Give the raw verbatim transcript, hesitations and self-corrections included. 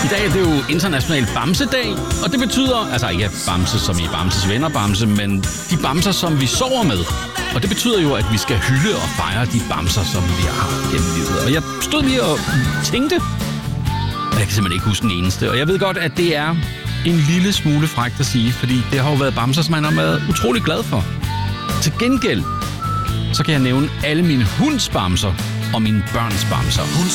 I dag er det jo international bamsedag, og det betyder, altså ikke bamse som i Bamses venner bamse, men de bamser, som vi sover med. Og det betyder jo, at vi skal hylde og fejre de bamser, som vi har gennem livet. Og jeg stod lige og tænkte, og jeg kan simpelthen ikke huske den eneste. Og jeg ved godt, at det er en lille smule frækt at sige, fordi det har jo været bamser, som man har været utrolig glad for. Til gengæld, så kan jeg nævne alle mine hunds bamser og mine børns bamser. Hun